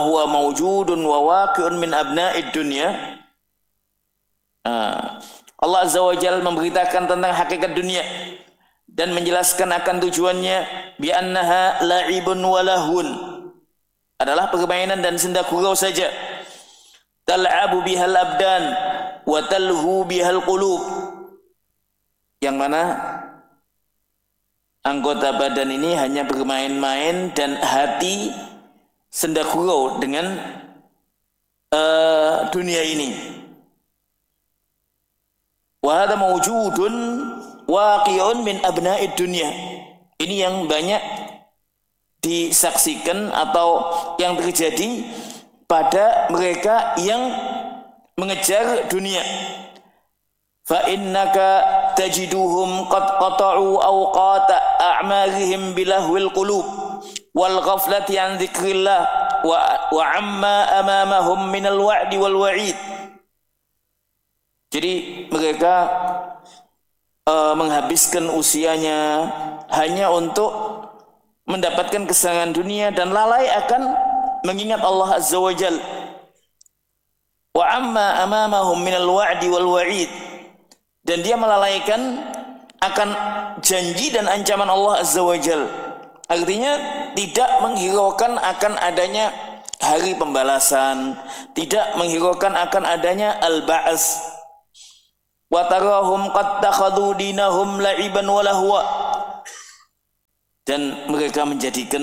huwa mawjudun wa waqi'un min abna'id dunya. Allah Azza wa Jalla memberitakan tentang hakikat dunia dan menjelaskan akan tujuannya, bi annaha la'ibun wa lahun, adalah permainan dan senda gurau saja. Tal'abu bihal abdan wa talhu bihal qulub, yang mana anggota badan ini hanya bermain-main dan hati senda gurau dengan dunia ini. Wa hadha mawjudun waqi'un min abna'id dunya. Ini yang banyak disaksikan atau yang terjadi pada mereka yang mengejar dunia. Fa innaka tajiduhum qad qata'u awqata a'malihim bilahwil qulub wal ghaflati an dzikrillah wa amma amamahum minal wa'di wal wa'id. Jadi mereka menghabiskan usianya hanya untuk mendapatkan kesenangan dunia dan lalai akan mengingat Allah Azza wa Jal. Wa amma amamahum minal wa'di wal wa'id, dan dia melalaikan akan janji dan ancaman Allah Azza wa Jal. Artinya tidak menghiraukan akan adanya hari pembalasan, tidak menghiraukan akan adanya al-ba'as. Wa tarahum qad takhadhu dinahum la'iban wa lahwa, dan mereka menjadikan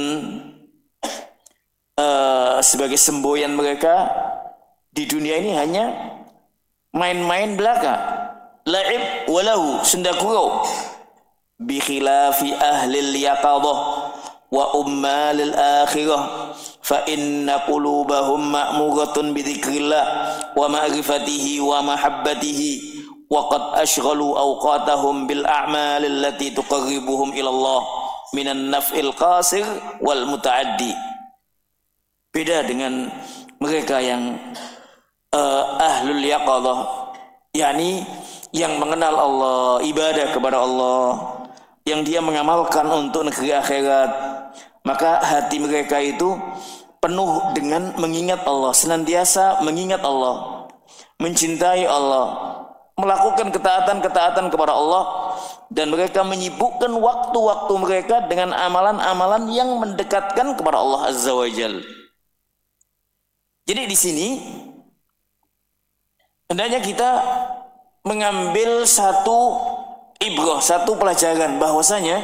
sebagai semboyan mereka di dunia ini hanya main-main belaka, la'ib wa lahu, senda gurau, bi khilafi ahlil yaqadhah wa ummalil akhirah fa inna qulubahum ma'muratun bi dzikrillah wa ma'rifatihi wa mahabbatihi wa qad ashghalu awqatahum bil a'mal allati tuqarribuhum ila Allah minan naf'il qasir wal muta'addi. Beda dengan mereka yang ahlul yaqadhah, yakni yang mengenal Allah, ibadah kepada Allah, yang dia mengamalkan untuk negeri akhirat. Maka hati mereka itu penuh dengan mengingat Allah, senantiasa mengingat Allah, mencintai Allah, melakukan ketaatan-ketaatan kepada Allah, dan mereka menyibukkan waktu-waktu mereka dengan amalan-amalan yang mendekatkan kepada Allah Azza wa Jalla. Jadi di sini hendaknya kita mengambil satu ibrah, satu pelajaran, bahwasanya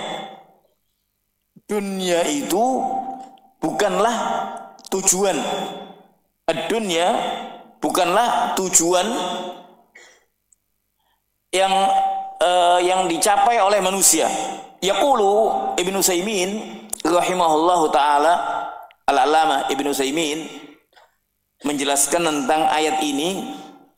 dunia itu bukanlah tujuan. Dunia bukanlah tujuan yang dicapai oleh manusia. Yaqulu Ibnu Utsaimin rahimahullahu taala, Al-Allamah Ibnu Utsaimin menjelaskan tentang ayat ini,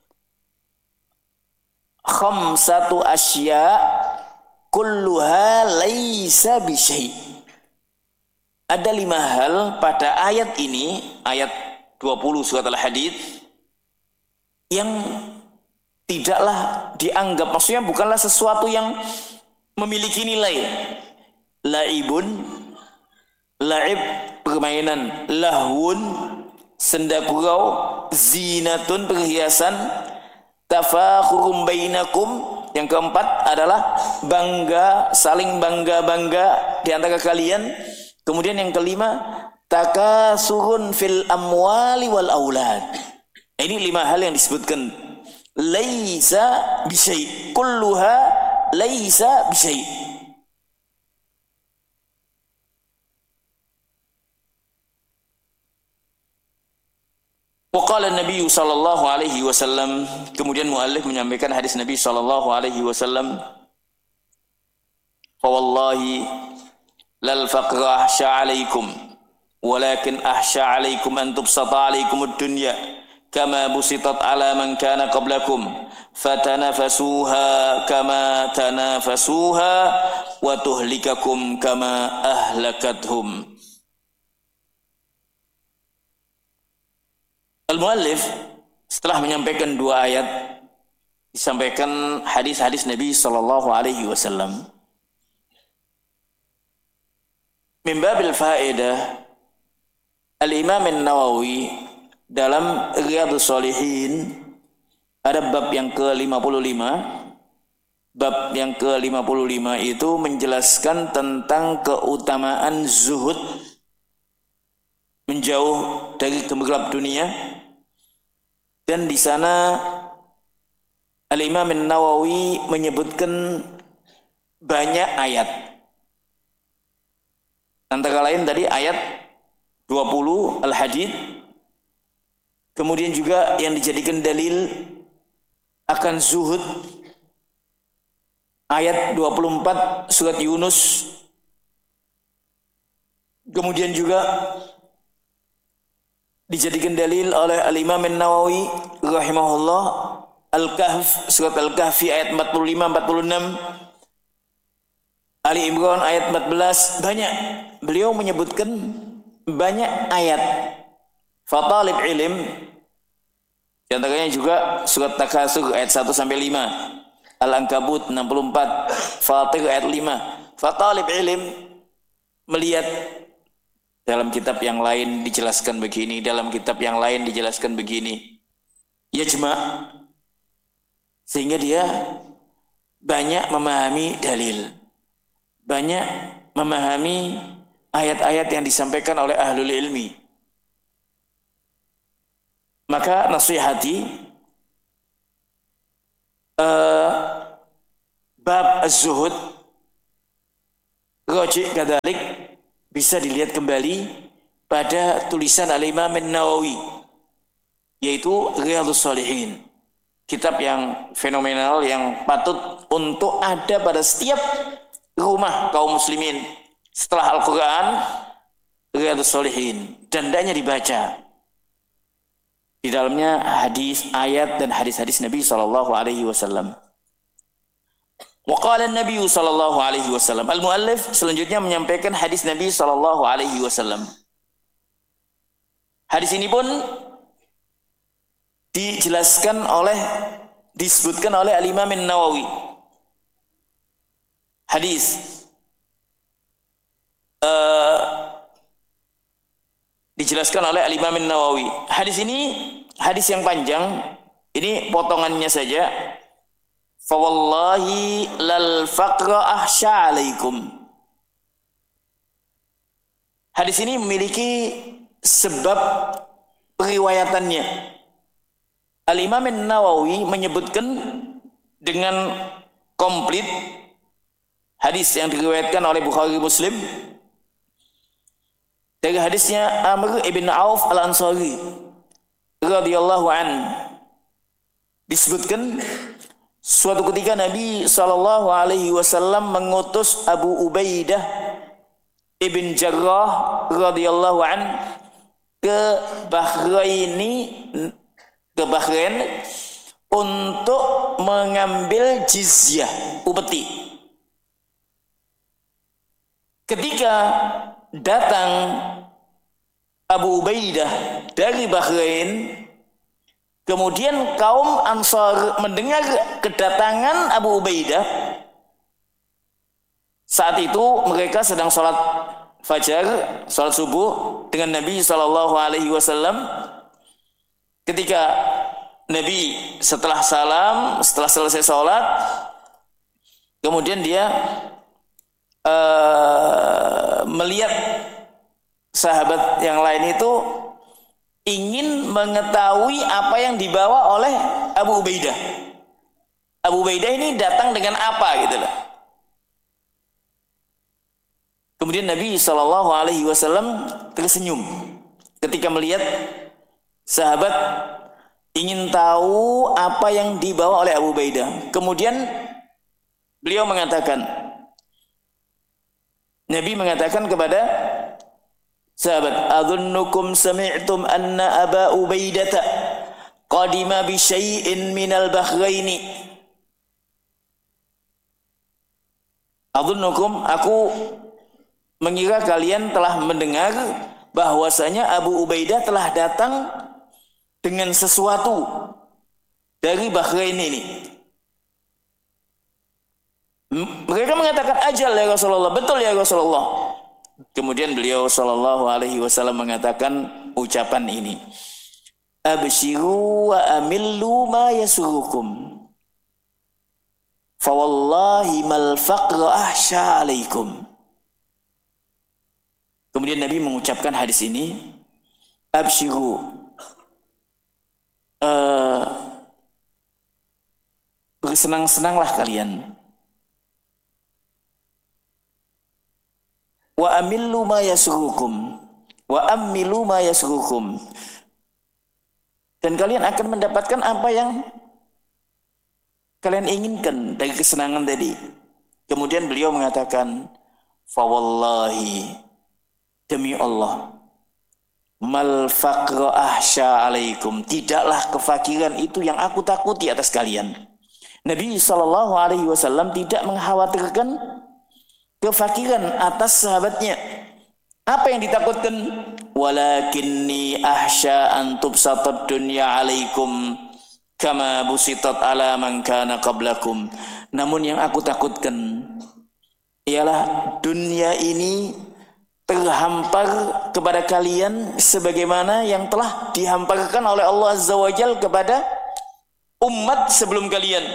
khamsatu asya kulluha laisa bisyai. Ada 5 hal pada ayat ini, ayat 20 surat Al-Hadid, yang tidaklah dianggap, maksudnya bukanlah sesuatu yang memiliki nilai. Laibun, laib, permainan, lahun, senda gurau, zinatun, perhiasan, tafakhurum bainakum, yang keempat adalah bangga, saling bangga-bangga di antara kalian. Kemudian yang kelima, takasurun fil amwali wal aulad. Ini 5 hal yang disebutkan. Laisa bisyai, kulluha laisa bisyai. Waqala Nabi sallallahu alaihi wasallam, kemudian muallif menyampaikan hadis Nabi sallallahu alaihi wasallam, fa wallahi lal faqra ahsha alaikum walakin ahsha alaikum an tubsata alaikum ad-dunya kama busitat ala man kana qablakum fatanafasuha kama tanafasuha wa tuhlikakum kama ahlakathum. Al-Muallif setelah menyampaikan 2 ayat, disampaikan hadis-hadis Nabi sallallahu alaihi wasallam. Min babil faedah, Al-Imam An-Nawawi dalam Riyadhus Shalihin ada bab yang ke-55. Bab yang ke-55 itu menjelaskan tentang keutamaan zuhud, menjauh dari gemerlap dunia. Dan di sana Al-Imam An-Nawawi menyebutkan banyak ayat. Antara lain tadi ayat 20 Al-Hadid, kemudian juga yang dijadikan dalil akan zuhud ayat 24 surat Yunus, kemudian juga dijadikan dalil oleh Al-Imam An-Nawawi rahimahullah Al-Kahf, surat Al-Kahfi ayat 45-46, Ali Imran ayat 14, banyak. Beliau menyebutkan banyak ayat. Fatalib ilim, di antaranya juga surat Takasur ayat 1-5, Al-Ankabut 64, Fatir ayat 5. Fatalib ilim melihat dalam kitab yang lain dijelaskan begini, dalam kitab yang lain dijelaskan begini. Yajma', sehingga dia banyak memahami dalil, banyak memahami ayat-ayat yang disampaikan oleh ahlul ilmi. Maka nasihati bab az-zuhud raji' kadzalik bisa dilihat kembali pada tulisan Al-Imam An-Nawawi, yaitu Riyadhus Shalihin, kitab yang fenomenal yang patut untuk ada pada setiap rumah kaum muslimin. Setelah Al-Quran, Riyadhus Shalihin, dan hendaknya dibaca. Di dalamnya hadis, ayat dan hadis-hadis Nabi sallallahu alaihi wasallam. Wa qala an-nabiy sallallahu alaihi wasallam. Al-muallif selanjutnya menyampaikan hadis Nabi sallallahu alaihi wasallam. Hadis ini pun disebutkan oleh Al-Imam An-Nawawi. Hadis dijelaskan oleh Al-Imam An-Nawawi. Hadis ini hadis yang panjang. Ini potongannya saja. Fa wallahi lal faqra ahsya alaikum. Hadis ini memiliki sebab periwayatannya. Al-Imam An-Nawawi menyebutkan dengan komplit hadis yang diriwayatkan oleh Bukhari Muslim dari hadisnya Amr ibn Auf al-Ansari radhiyallahu an, disebutkan suatu ketika Nabi sallallahu alaihi wasallam mengutus Abu Ubaidah ibn Jarrah radhiyallahu an ke Bahrain untuk mengambil jizyah, upeti. Ketika datang Abu Ubaidah dari Bahrain, kemudian kaum Ansar mendengar kedatangan Abu Ubaidah. Saat itu mereka sedang sholat fajar, sholat subuh dengan Nabi sallallahu alaihi wasallam. Ketika Nabi setelah selesai sholat, kemudian dia melihat sahabat yang lain itu ingin mengetahui apa yang dibawa oleh Abu Ubaidah. Abu Ubaidah ini datang dengan apa gitu loh. Kemudian Nabi sallallahu alaihi wasallam tersenyum ketika melihat sahabat ingin tahu apa yang dibawa oleh Abu Ubaidah. Kemudian beliau mengatakan, Nabi mengatakan kepada sahabat, "Adhunnukum sami'tum anna Aba Ubaidah qadima bi syai'in minal Bahraini." Adhunnukum, aku mengira kalian telah mendengar bahwasanya Abu Ubaidah telah datang dengan sesuatu dari Bahrain ini. Mereka mengatakan, ajal ya Rasulullah, betul ya Rasulullah. Kemudian beliau sallallahu alaihi wasallam mengatakan ucapan ini. Abshiru wa amillu ma yasurukum. Fa wallahi mal faqru ahsha alaikum. Kemudian Nabi mengucapkan hadis ini, abshiru, bersenang-senanglah kalian. Wa amillu ma yasurukum. Wa amilu ma yasurukum. Dan kalian akan mendapatkan apa yang kalian inginkan dari kesenangan tadi. Kemudian beliau mengatakan, fa wallahi, demi Allah, mal faqra ahsya alaikum, tidaklah kefakiran itu yang aku takuti atas kalian. Nabi SAW tidak mengkhawatirkan kefakiran atas sahabatnya. Apa yang ditakutkan? Walakinni ahsya an tubsatad dunya alaikum kama busitat ala man kana qablakum. Namun yang aku takutkan ialah dunia ini terhampar kepada kalian sebagaimana yang telah dihamparkan oleh Allah Azza wa Jalla kepada umat sebelum kalian.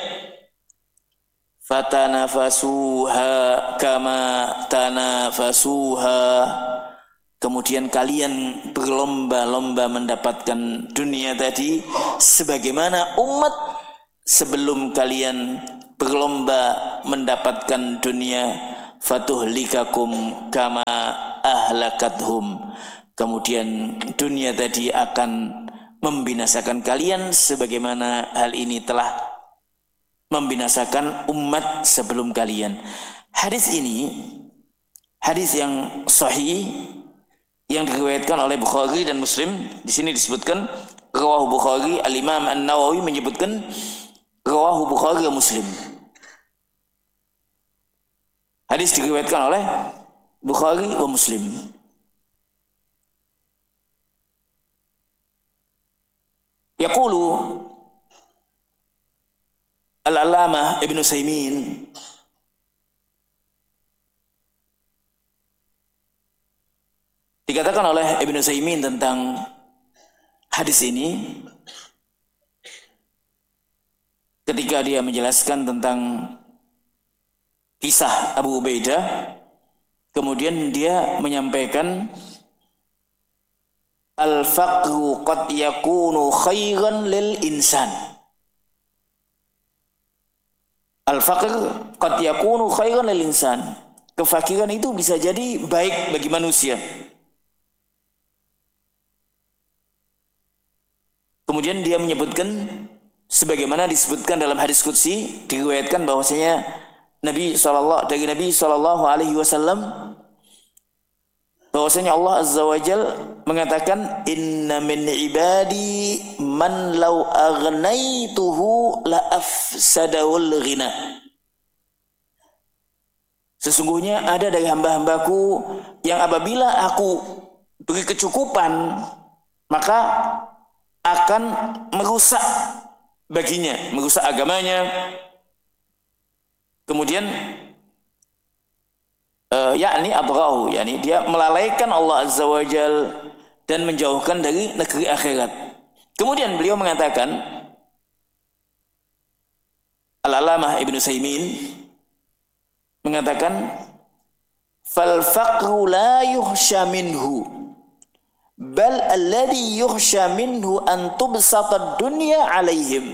Fatanafasuha kama tanafasuha. Kemudian kalian berlomba-lomba mendapatkan dunia tadi sebagaimana umat sebelum kalian berlomba mendapatkan dunia. Fatuhlikakum kama ahlakathum. Kemudian dunia tadi akan membinasakan kalian sebagaimana hal ini telah membinasakan umat sebelum kalian. Hadis ini hadis yang sahih yang diriwayatkan oleh Bukhari dan Muslim. Di sini disebutkan rawahu Bukhari. Al-Imam An-Nawawi menyebutkan rawahu Bukhari dan Muslim. Hadis diriwayatkan oleh Bukhari wa Muslim. Yaqulu Al-Allamah Ibn Utsaimin dikatakan oleh Ibn Utsaimin tentang hadis ini ketika dia menjelaskan tentang kisah Abu Ubaidah, kemudian dia menyampaikan al-faqru qad yakunu khairan lil insan. Al-faqr qad yakunu khairan lil insan. Kefakiran itu bisa jadi baik bagi manusia. Kemudian dia menyebutkan sebagaimana disebutkan dalam hadis qudsi, diriwayatkan bahwasanya Nabi sallallahu alaihi wasallam bahwasanya Allah Azza wa Jalla mengatakan inna min ibadi man law aghnaytuhu la afsadahul ghina. Sesungguhnya ada dari hamba-hambaku yang apabila aku beri kecukupan maka akan merusak baginya, merusak agamanya. Kemudian yakni abrahu, yakni dia melalaikan Allah Azza wa Jal dan menjauhkan dari negeri akhirat. Kemudian beliau mengatakan, Al-Allamah Ibn Utsaimin mengatakan, fal faqru la yuhsha minhu bal alladhi yuhsha minhu an tubsata dunya alaihim.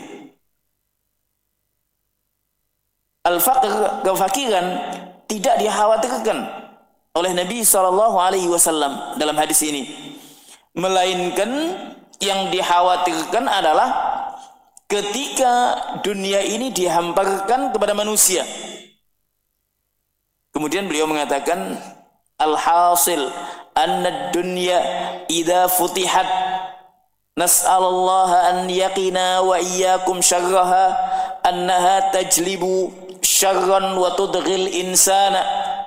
Al-faqr, kefakiran, tidak dikhawatirkan oleh Nabi SAW dalam hadis ini. Melainkan yang dikhawatirkan adalah ketika dunia ini dihamparkan kepada manusia. Kemudian beliau mengatakan, al-hasil anna dunya idza futihat nas'alallaha an yaqina wa iyyakum syarraha annaha tajlibu syarran wa tudghil insana.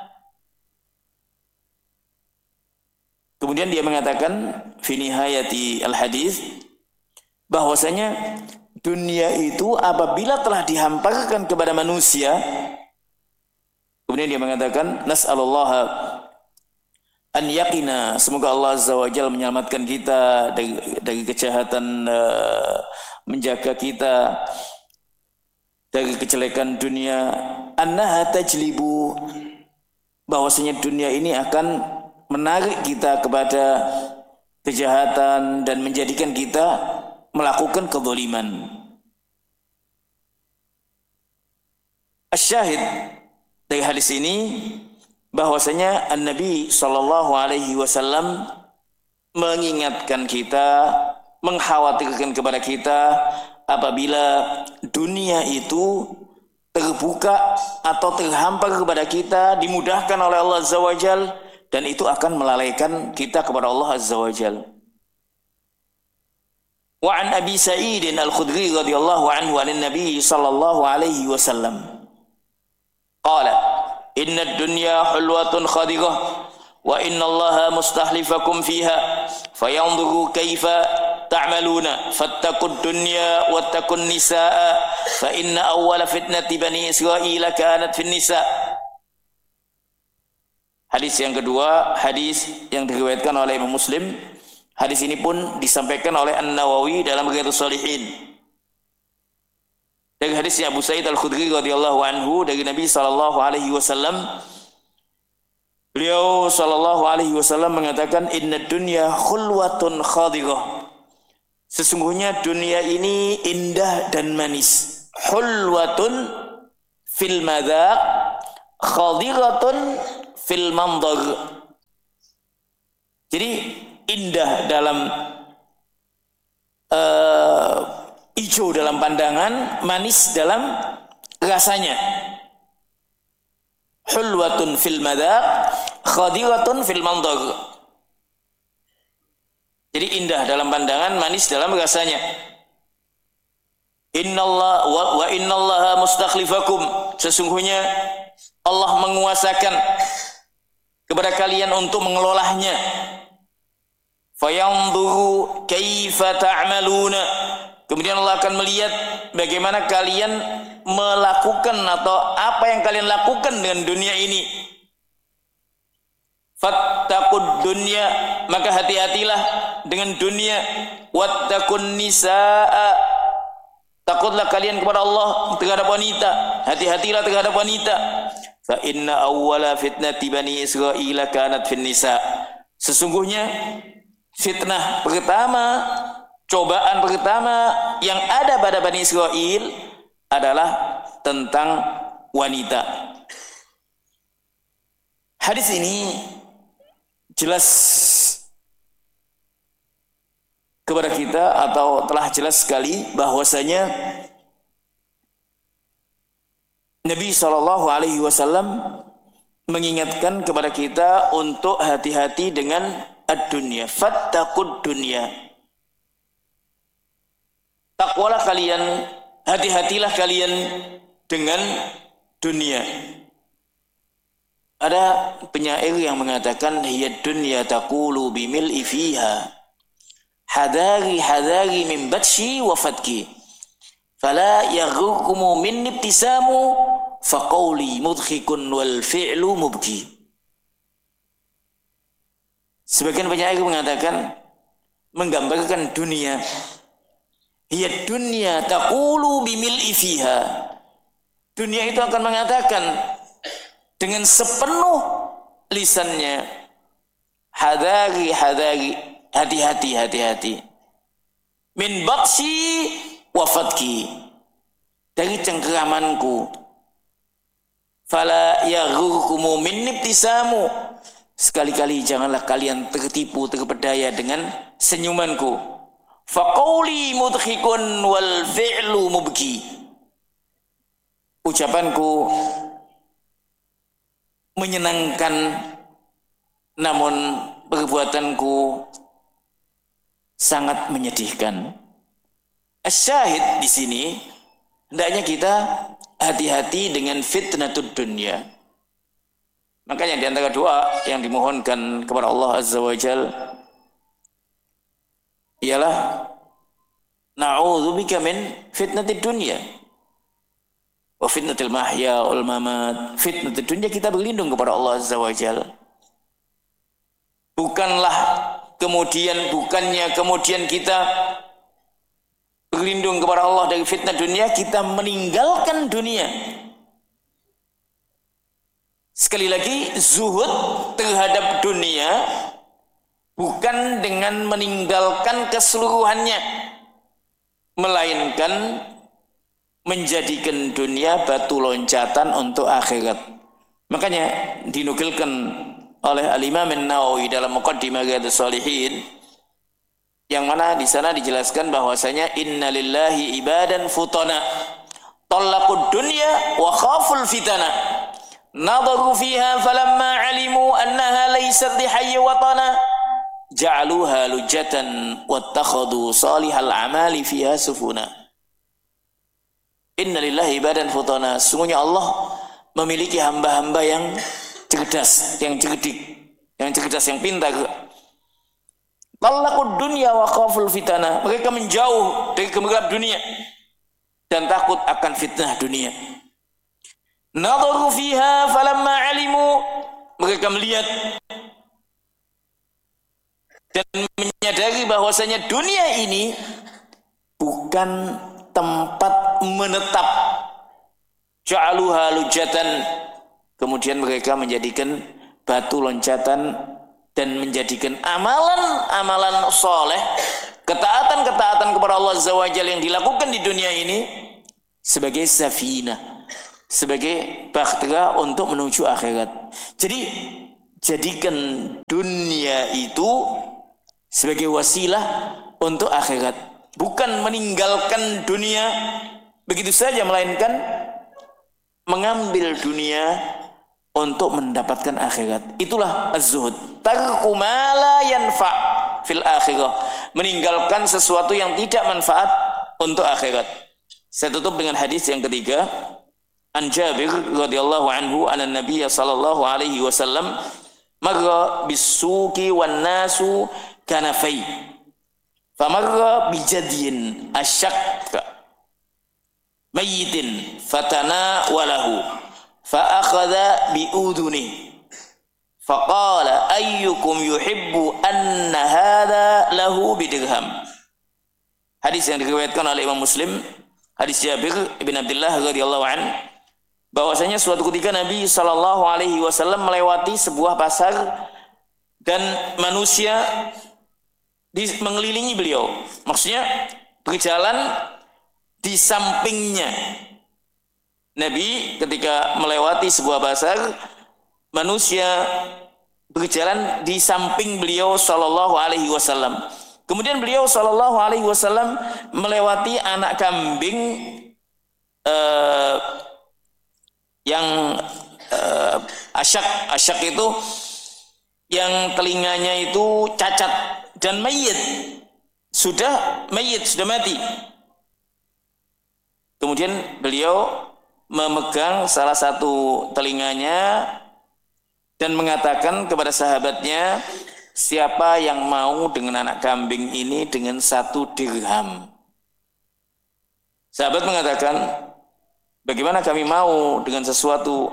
Kemudian dia mengatakan fi nihayati al-hadis bahwasanya dunia itu apabila telah dihamparkan kepada manusia, kemudian dia mengatakan nas'alullaha an yaqina, semoga Allah Azza wa Jalla menyelamatkan kita dari kejahatan, menjaga kita dari kejelekan dunia. Annaha tajlibu, bahwasanya dunia ini akan menarik kita kepada kejahatan dan menjadikan kita melakukan kezaliman. Asyahid dari hadis ini bahwasanya An-Nabi sallallahu alaihi wasallam mengingatkan kita, mengkhawatirkan kepada kita apabila dunia itu terbuka atau terhampar kepada kita, dimudahkan oleh Allah Azza wa Jal, dan itu akan melalaikan kita kepada Allah Azza wa Jal. Wa an Abi Sa'id Al-Khudri radhiyallahu anhu anin Nabi sallallahu alaihi wasallam qala inna ad-dunya hulwatun khadirah wa inna Allaha mustahlifakum fiha fayanzuru kaifa ta'maluna fattaqud dunya wattaqun nisaa fa inna awwala fitnati bani Israila kanat fin nisa. Hadis yang kedua, hadis yang diriwayatkan oleh Imam Muslim. Hadis ini pun disampaikan oleh An-Nawawi dalam Riyadhus Shalihin. Dari hadis Abu Sa'id Al-Khudri radhiyallahu anhu dari Nabi sallallahu alaihi wasallam, beliau sallallahu alaihi wasallam mengatakan inna dunya khulwatun khadirah. Sesungguhnya dunia ini indah dan manis. Hulwatun fil madaq, khadiratun fil mandar. Jadi indah dalam hijau dalam pandangan, manis dalam rasanya. Hulwatun fil madaq, khadiratun fil mandar. Jadi indah dalam pandangan, manis dalam rasanya. Wa innallaha mustakhlifakum, sesungguhnya Allah menguasakan kepada kalian untuk mengelolanya. Fayanzuru kaifa ta'maluna, kemudian Allah akan melihat bagaimana kalian melakukan atau apa yang kalian lakukan dengan dunia ini. Fattaqud dunya, maka hati-hatilah dengan dunia. Wattaqun nisaa, takutlah kalian kepada Allah terhadap wanita. Hati-hatilah terhadap wanita. Fa inna awwala fitnati bani Israila kanat fin nisa. Sesungguhnya fitnah pertama, cobaan pertama yang ada pada Bani Israel adalah tentang wanita. Hadis ini jelas kepada kita, atau telah jelas sekali bahwasanya Nabi SAW mengingatkan kepada kita untuk hati-hati dengan ad-dunya. Fattaqud dunya, takwalah kalian, hati-hatilah kalian dengan dunia. Ada penyair yang mengatakan hiya dunya taqulu bimil'i fiha hadari hadari min batshi wa fatki fala yaghurkumu min ibtisamu faqawli mudhikun wal fi'lu mubki. Sebagian penyair mengatakan, menggambarkan dunia, hiya dunya taqulu bimil'i fiha, dunia itu akan mengatakan dengan sepenuh lisannya, hadari hadari, hati-hati hati-hati, min batshi wa fatki, dari cengkeramanku, fala yaghurkumu min ibtisamu, sekali-kali janganlah kalian tertipu terpedaya dengan senyumanku. Faqauli mudhikun wal fi'lu mubki, ucapanku menyenangkan namun perbuatanku sangat menyedihkan. Asyahid di sini, hendaknya kita hati-hati dengan fitnatud dunya. Makanya di antara doa yang dimohonkan kepada Allah Azza wa Jal ialah na'udzubika min fitnatid dunya wa fitnatil mahya wal mamat. Fitnatud dunya, kita berlindung kepada Allah Azza wa Jal. bukannya kemudian kita berlindung kepada Allah dari fitnah dunia, kita meninggalkan dunia. Sekali lagi, zuhud terhadap dunia bukan dengan meninggalkan keseluruhannya, melainkan menjadikan dunia batu loncatan untuk akhirat. Makanya dinukilkan oleh Al-Imam An-Nawawi dalam Muqaddimah Riyadhus Shalihin, yang mana di sana dijelaskan bahwasanya inna lillahi ibadan futana talaqud dunya wa khaful fitana nadaru fiha falamma alimu annaha laysat lihayyi watana ja'aluha lujatan wattakhadhu salihal amali fiha sufuna. Inna lillahi ibadan futana, sungguhnya Allah memiliki hamba-hamba yang cerdas, yang cerdas, yang pintar. Talaqud dunya wa khaful fitana, mereka menjauh dari gemerlap dunia dan takut akan fitnah dunia. Nadharu fiha falamma alimu, mereka melihat dan menyadari bahwasanya dunia ini bukan tempat menetap. Ja'aluha lujatan, kemudian mereka menjadikan batu loncatan dan menjadikan amalan-amalan soleh, ketaatan-ketaatan kepada Allah Azza wa Jalla yang dilakukan di dunia ini sebagai safinah, sebagai bahtera untuk menuju akhirat. Jadi jadikan dunia itu sebagai wasilah untuk akhirat, bukan meninggalkan dunia begitu saja, melainkan mengambil dunia untuk mendapatkan akhirat. Itulah az-zuhud. Tarku ma la yanfa' fil akhirah, meninggalkan sesuatu yang tidak manfaat untuk akhirat. Saya tutup dengan hadis yang ketiga. An Jabir radhiyallahu anhu anna Nabiy sallallahu alaihi wasallam marra bis-suqi wan nasu kanafai. Famarra bijadyin asyaqqa mayyitin fatana walahu fa akhadha bi udhuni faqala ayyukum yuhibbu anna hadha lahu bidirham. Hadis yang diriwayatkan oleh Imam Muslim, hadis Jabir bin Abdullah radhiyallahu anhu, bahwasanya suatu ketika Nabi sallallahu alaihi wasallam melewati sebuah pasar dan manusia mengelilingi beliau. Maksudnya berjalan di sampingnya. Nabi ketika melewati sebuah pasar, manusia berjalan di samping beliau sallallahu alaihi wasallam. Kemudian beliau sallallahu alaihi wasallam melewati anak kambing yang asyak itu yang telinganya itu cacat dan sudah mati. Kemudian beliau memegang salah satu telinganya dan mengatakan kepada sahabatnya, siapa yang mau dengan anak kambing ini dengan 1 dirham? Sahabat mengatakan, bagaimana kami mau dengan sesuatu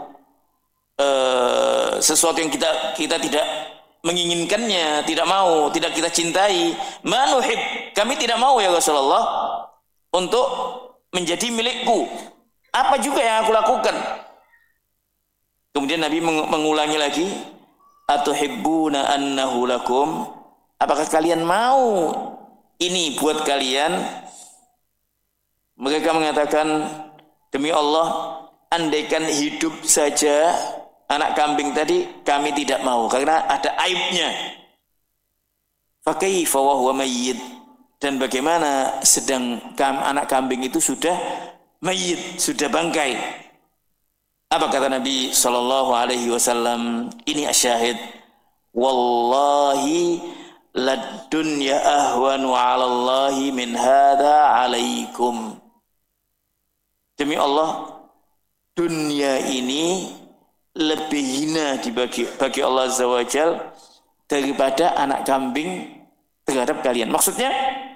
yang kita tidak menginginkannya, tidak mau, tidak kita cintai. Manuhib, kami tidak mau ya Rasulullah untuk menjadi milikku. Apa juga yang aku lakukan? Kemudian Nabi mengulangi lagi, atuhibbuna annahu lakum, apakah kalian mau ini buat kalian? Mereka mengatakan, demi Allah, andaikan hidup saja anak kambing tadi, kami tidak mau karena ada aibnya. Fakaifa wa huwa mayyit, dan bagaimana sedang anak kambing itu sudah mayyit, sudah bangkai. Apa kata Nabi sallallahu alaihi wasallam? Ini asyahid. Wallahi lad dunya ahwanu 'ala Allahi min hadza 'alaikum. Demi Allah, dunia ini lebih hina bagi Allah Azza wa Jalla daripada anak kambing terhadap kalian. Maksudnya,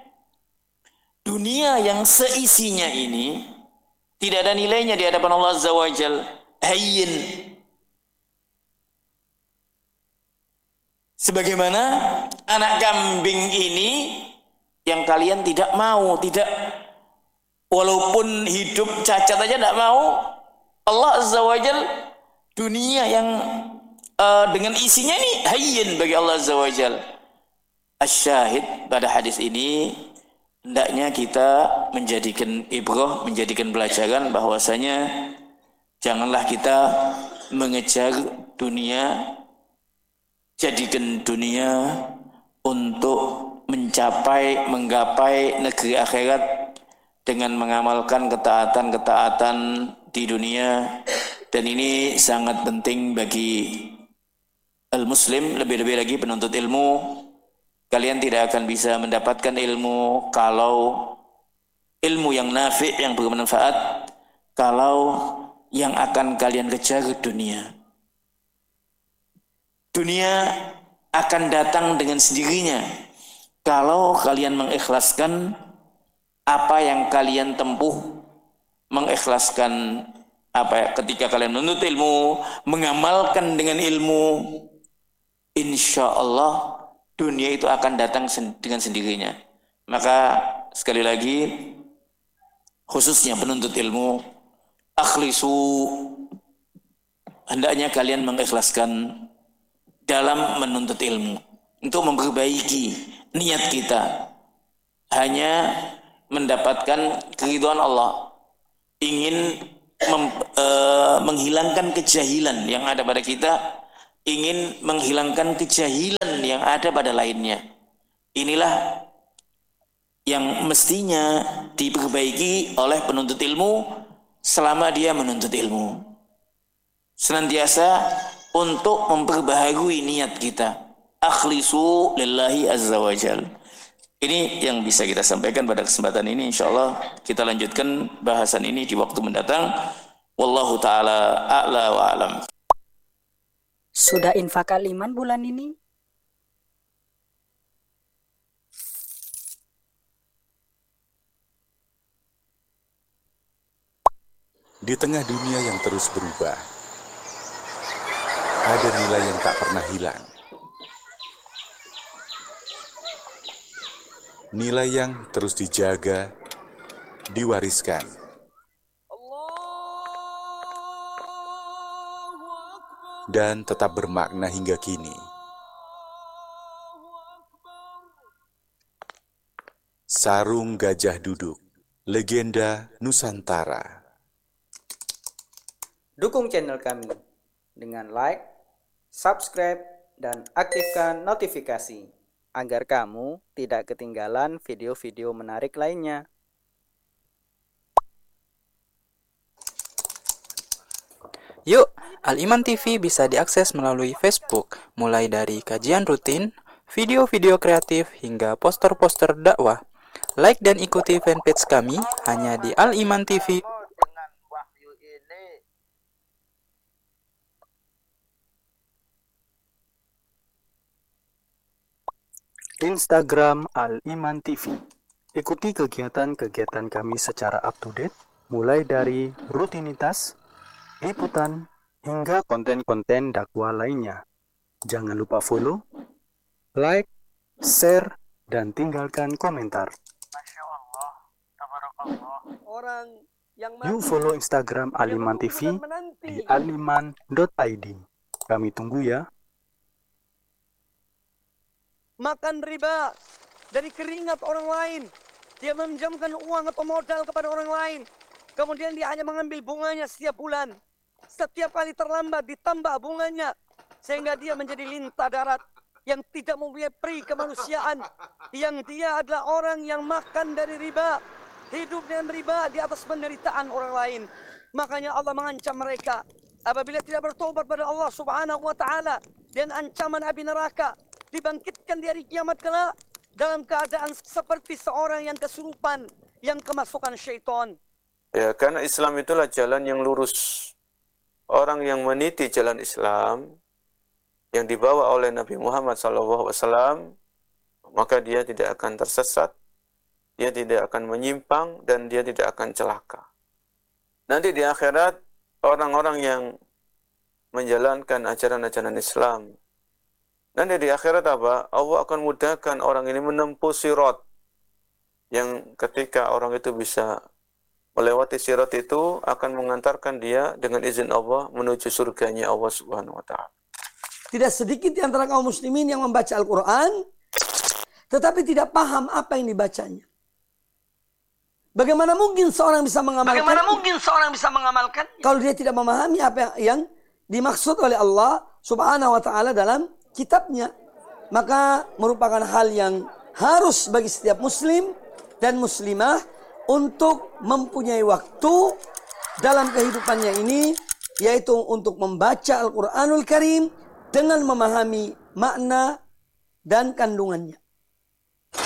dunia yang seisinya ini tidak ada nilainya di hadapan Allah Azza wa Jalla. Hayyin. Sebagaimana anak kambing ini yang kalian tidak mau, tidak, walaupun hidup cacat aja tidak mau. Allah Azza wa Jal, dunia yang dengan isinya ini hayyin bagi Allah Azza wa Jal. Asyahid pada hadis ini, hendaknya kita menjadikan ibrah, menjadikan pelajaran bahwasanya janganlah kita mengejar dunia, jadikan dunia untuk menggapai negeri akhirat dengan mengamalkan ketaatan-ketaatan di dunia. Dan ini sangat penting bagi al-muslim, lebih-lebih lagi penuntut ilmu. Kalian tidak akan bisa mendapatkan ilmu kalau ilmu yang nafi', yang bermanfaat, kalau yang akan kalian kejar dunia. Dunia akan datang dengan sendirinya kalau kalian mengikhlaskan apa yang kalian tempuh, mengikhlaskan ketika kalian menuntut ilmu, mengamalkan dengan ilmu, insya Allah dunia itu akan datang dengan sendirinya. Maka sekali lagi, khususnya penuntut ilmu, akhlisu, hendaknya kalian mengikhlaskan dalam menuntut ilmu untuk memperbaiki niat kita, hanya mendapatkan keridhaan Allah, ingin menghilangkan kejahilan yang ada pada kita, ingin menghilangkan kejahilan yang ada pada lainnya. Inilah yang mestinya diperbaiki oleh penuntut ilmu selama dia menuntut ilmu. Senantiasa untuk memperbaharui niat kita. Akhlisu lillahi azza wa jal. Ini yang bisa kita sampaikan pada kesempatan ini. InsyaAllah kita lanjutkan bahasan ini di waktu mendatang. Wallahu ta'ala a'la wa alam. Sudah infak Al-Iman bulan ini? Di tengah dunia yang terus berubah, ada nilai yang tak pernah hilang. Nilai yang terus dijaga, diwariskan. Dan tetap bermakna hingga kini. Sarung Gajah Duduk, legenda Nusantara. Dukung channel kami dengan like, subscribe, dan aktifkan notifikasi agar kamu tidak ketinggalan video-video menarik lainnya. Yuk, Al-Iman TV bisa diakses melalui Facebook, mulai dari kajian rutin, video-video kreatif, hingga poster-poster dakwah. Like dan ikuti fanpage kami hanya di Al-Iman TV. Instagram Al-Iman TV. Ikuti kegiatan-kegiatan kami secara up-to-date, mulai dari rutinitas, liputan, hingga konten-konten dakwah lainnya. Jangan lupa follow, like, share, dan tinggalkan komentar. Masya Allah, tabarakallah. Orang yang Yuk follow Instagram Al-Iman TV di aliman.id. Kami tunggu ya. makan riba dari keringat orang lain. Dia meminjamkan uang atau modal kepada orang lain. Kemudian dia hanya mengambil bunganya setiap bulan. Setiap kali terlambat ditambah bunganya. Sehingga dia menjadi lintah darat yang tidak mempunyai peri kemanusiaan. Yang dia adalah orang yang makan dari riba. Hidup dengan riba di atas penderitaan orang lain. Makanya Allah mengancam mereka. Apabila tidak bertobat pada Allah subhanahu wa ta'ala. Dan ancaman api neraka. Dibangkitkan di hari kiamat kelak dalam keadaan seperti seorang yang kesurupan, yang kemasukan syaitan. Ya, karena Islam itulah jalan yang lurus. Orang yang meniti jalan Islam yang dibawa oleh Nabi Muhammad SAW, maka dia tidak akan tersesat, dia tidak akan menyimpang, dan dia tidak akan celaka. Nanti di akhirat, orang-orang yang menjalankan ajaran-ajaran Islam Nanti di akhirat apa? Allah akan mudahkan orang ini menempuh sirat. Yang ketika orang itu bisa melewati sirat itu akan mengantarkan dia dengan izin Allah menuju surganya Allah Subhanahu wa taala. Tidak sedikit di antara kaum muslimin yang membaca Al-Quran, tetapi tidak paham apa yang dibacanya. Bagaimana mungkin seorang bisa mengamalkan? Kalau dia tidak memahami apa yang dimaksud oleh Allah Subhanahu wa taala dalam kitabnya. Maka merupakan hal yang harus bagi setiap muslim dan muslimah untuk mempunyai waktu dalam kehidupannya ini, yaitu untuk membaca Al-Quranul Karim dengan memahami makna dan kandungannya.